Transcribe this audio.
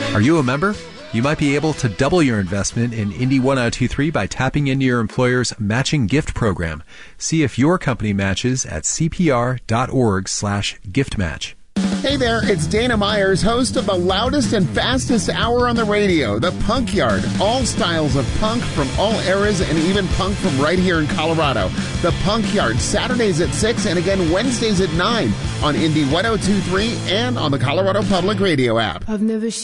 Are you a member? You might be able to double your investment in Indy 1023 by tapping into your employer's matching gift program. See if your company matches at cpr.org/giftmatch. Hey there, it's Dana Myers, host of the loudest and fastest hour on the radio, The Punk Yard. All styles of punk from all eras and even punk from right here in Colorado. The Punk Yard, Saturdays at 6 and again Wednesdays at 9 on Indy 1023 and on the Colorado Public Radio app. I've never